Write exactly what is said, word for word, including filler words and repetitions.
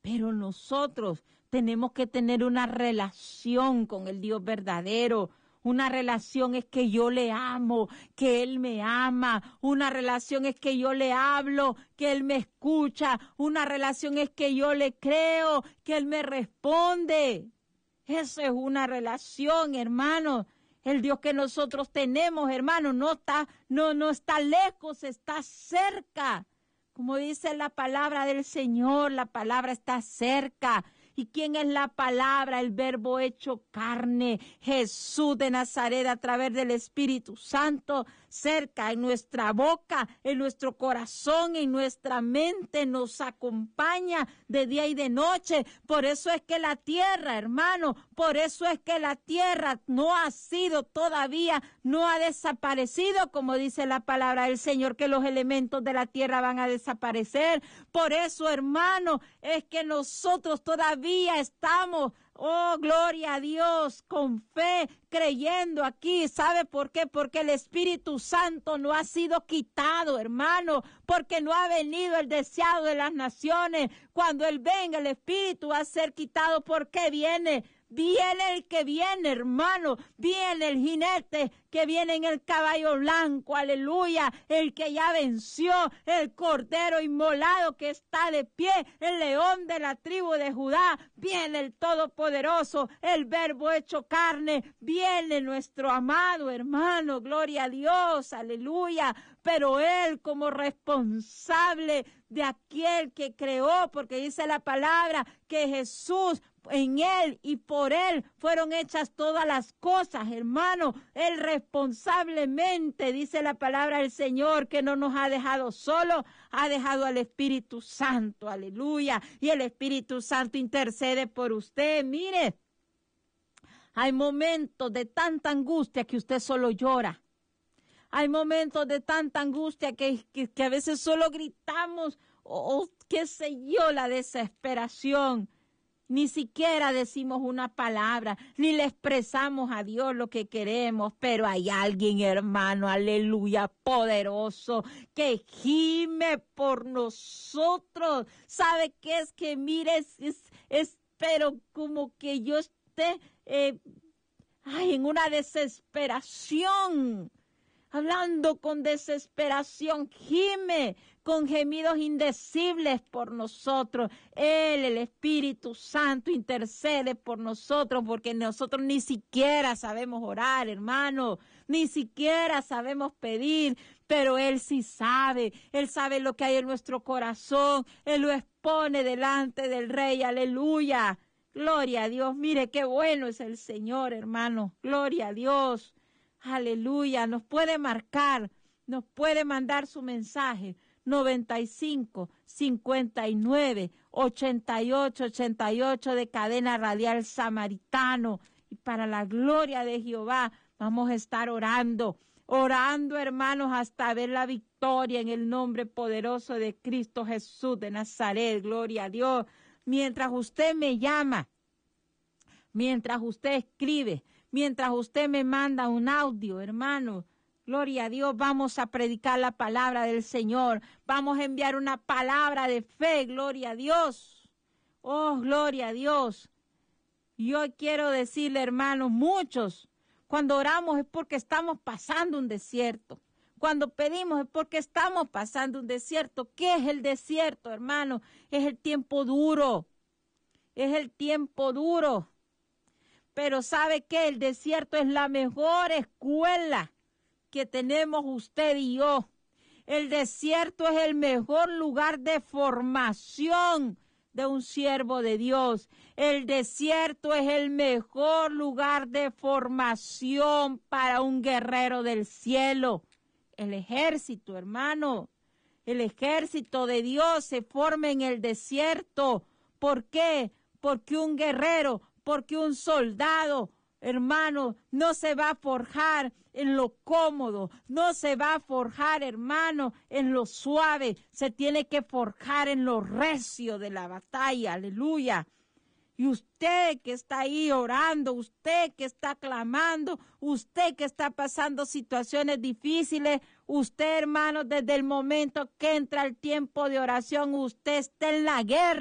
Pero nosotros tenemos que tener una relación con el Dios verdadero. Una relación es que yo le amo, que Él me ama. Una relación es que yo le hablo, que Él me escucha. Una relación es que yo le creo, que Él me responde. Eso es una relación, hermano. El Dios que nosotros tenemos, hermano, no está, no, no está lejos, está cerca. Como dice la palabra del Señor, la palabra está cerca. ¿Y quién es la palabra? El verbo hecho carne, Jesús de Nazaret a través del Espíritu Santo, cerca en nuestra boca, en nuestro corazón, en nuestra mente, nos acompaña de día y de noche. Por eso es que la tierra, hermano, por eso es que la tierra no ha sido todavía, no ha desaparecido, como dice la palabra del Señor, que los elementos de la tierra van a desaparecer. Por eso, hermano, es que nosotros todavía estamos, oh, gloria a Dios, con fe, creyendo aquí. ¿Sabe por qué? Porque el Espíritu Santo no ha sido quitado, hermano, porque no ha venido el deseado de las naciones. Cuando Él venga, el Espíritu va a ser quitado. ¿Por qué viene? Viene el que viene, hermano. Viene el jinete que viene en el caballo blanco. Aleluya. El que ya venció. El cordero inmolado que está de pie. El león de la tribu de Judá. Viene el todopoderoso. El verbo hecho carne. Viene nuestro amado hermano. Gloria a Dios. Aleluya. Pero Él como responsable de aquel que creó, porque dice la palabra que Jesús, en Él y por Él fueron hechas todas las cosas, hermano. Él responsablemente, dice la palabra del Señor, que no nos ha dejado solo, ha dejado al Espíritu Santo, aleluya. Y el Espíritu Santo intercede por usted. Mire, hay momentos de tanta angustia que usted solo llora. Hay momentos de tanta angustia que, que, que a veces solo gritamos, o, o qué sé yo, la desesperación. Ni siquiera decimos una palabra, ni le expresamos a Dios lo que queremos, pero hay alguien, hermano, aleluya, poderoso, que gime por nosotros. ¿Sabe qué es? Que mire, es, es, es pero como que yo esté eh, ay, en una desesperación. Hablando con desesperación, gime con gemidos indecibles por nosotros. Él, el Espíritu Santo, intercede por nosotros porque nosotros ni siquiera sabemos orar, hermano. Ni siquiera sabemos pedir, pero Él sí sabe. Él sabe lo que hay en nuestro corazón. Él lo expone delante del Rey. Aleluya. Gloria a Dios. Mire qué bueno es el Señor, hermano. Gloria a Dios. Aleluya, nos puede marcar, nos puede mandar su mensaje, noventa y cinco, cincuenta y nueve, ochenta y ocho, ochenta y ocho de Cadena Radial Samaritano. Y para la gloria de Jehová vamos a estar orando, orando, hermanos, hasta ver la victoria en el nombre poderoso de Cristo Jesús de Nazaret. Gloria a Dios. Mientras usted me llama, mientras usted escribe, mientras usted me manda un audio, hermano, gloria a Dios, vamos a predicar la palabra del Señor. Vamos a enviar una palabra de fe, gloria a Dios. Oh, gloria a Dios. Yo quiero decirle, hermanos, muchos, cuando oramos es porque estamos pasando un desierto. Cuando pedimos es porque estamos pasando un desierto. ¿Qué es el desierto, hermano? Es el tiempo duro. Es el tiempo duro. Pero ¿sabe qué? El desierto es la mejor escuela que tenemos usted y yo. El desierto es el mejor lugar de formación de un siervo de Dios. El desierto es el mejor lugar de formación para un guerrero del cielo. El ejército, hermano, el ejército de Dios se forma en el desierto. ¿Por qué? Porque un guerrero, porque un soldado, hermano, no se va a forjar en lo cómodo, no se va a forjar, hermano, en lo suave, se tiene que forjar en lo recio de la batalla, aleluya. Y usted que está ahí orando, usted que está clamando, usted que está pasando situaciones difíciles, usted, hermano, desde el momento que entra el tiempo de oración, usted está en la guerra.